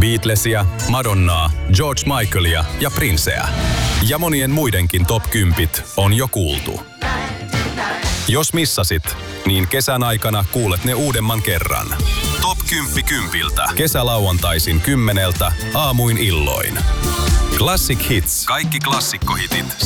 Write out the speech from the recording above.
Beatlesia, Madonnaa, George Michaelia ja Princeä. Ja monien muidenkin top 10 on jo kuultu. Jos missasit, niin kesän aikana kuulet ne uudemman kerran. Top 10 kympiltä. Kesälauantaisin 10 aamuin illoin. Classic Hits. Kaikki klassikkohitit